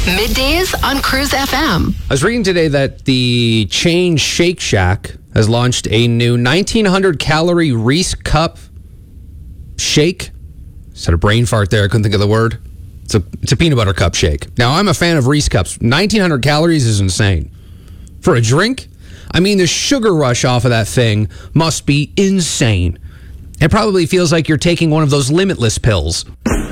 Middays on Cruise FM. I was reading today that the chain Shake Shack has launched a new 1,900 calorie Reese Cup shake. Just had a brain fart there. I couldn't think of the word. It's a peanut butter cup shake. Now, I'm a fan of Reese Cups. 1,900 calories is insane. For a drink, I mean, the sugar rush off of that thing must be insane. It probably feels like you're taking one of those Limitless pills.